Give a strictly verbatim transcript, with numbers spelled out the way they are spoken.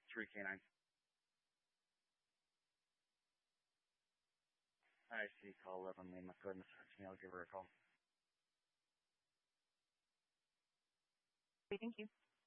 three K nine. I see call eleven Lima. Go ahead and search me. I'll give her a call. Okay, thank you.